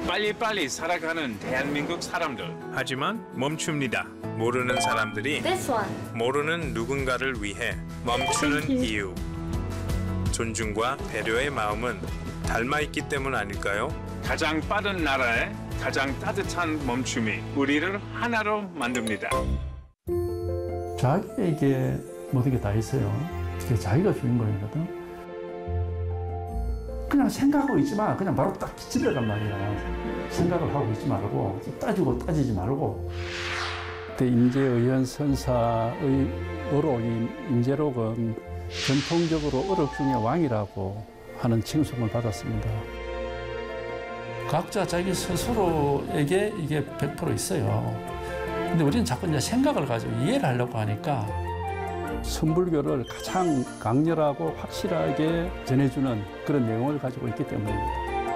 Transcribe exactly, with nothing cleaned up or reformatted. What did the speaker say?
빨리빨리 살아가는 대한민국 사람들. 하지만 멈춥니다. 모르는 사람들이 This one. 모르는 누군가를 위해 멈추는 Thank you. 이유. 존중과 배려의 마음은 닮아 있기 때문 아닐까요? 가장 빠른 나라에 가장 따뜻한 멈춤이 우리를 하나로 만듭니다. 자기에게 모든 게 다 있어요. 그게 자기가 주인공이거든. 그냥 생각하고 있지 마. 그냥 바로 딱 집에 간 말이야. 생각을 하고 있지 말고 따지고 따지지 말고. 그때 임재의원 선사의 어록인 임재록은 전통적으로 어록 중에 왕이라고 하는 칭송을 받았습니다. 각자 자기 스스로에게 이게 백 퍼센트 있어요. 근데 우리는 자꾸 이제 생각을 가지고 이해를 하려고 하니까 선불교를 가장 강렬하고 확실하게 전해주는 그런 내용을 가지고 있기 때문입니다.